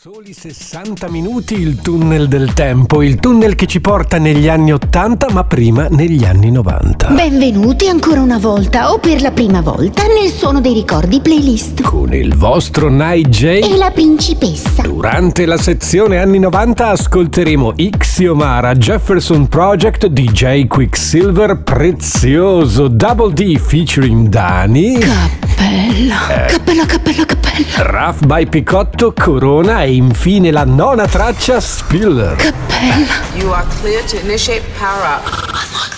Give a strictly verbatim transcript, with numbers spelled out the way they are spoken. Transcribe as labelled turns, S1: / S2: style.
S1: Soli sessanta minuti il tunnel del tempo, il tunnel che ci porta negli anni ottanta ma prima negli anni novanta.
S2: Benvenuti ancora una volta o per la prima volta nel Suono dei Ricordi playlist
S1: Con il vostro Night J
S2: e la principessa.
S1: Durante la sezione anni novanta ascolteremo Ixiomara, Jefferson Project, D J Quicksilver, Prezioso, Double D featuring Dani,
S2: Cappella,
S1: eh.
S2: cappella, cappella, cappella,
S1: Raf by Picotto, Corona e infine la nona traccia Spiller.
S2: cappella.
S3: You are clear to initiate power up.